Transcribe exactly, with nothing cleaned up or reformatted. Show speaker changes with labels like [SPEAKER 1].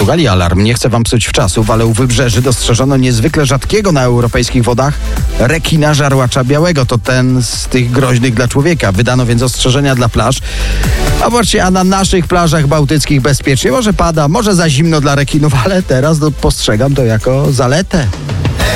[SPEAKER 1] Portugalii alarm. Nie chcę wam psuć wczasów, ale u wybrzeży dostrzeżono niezwykle rzadkiego na europejskich wodach rekina żarłacza białego. To ten z tych groźnych dla człowieka. Wydano więc ostrzeżenia dla plaż. A właśnie, a na naszych plażach bałtyckich bezpiecznie. Może pada, może za zimno dla rekinów, ale teraz postrzegam to jako zaletę.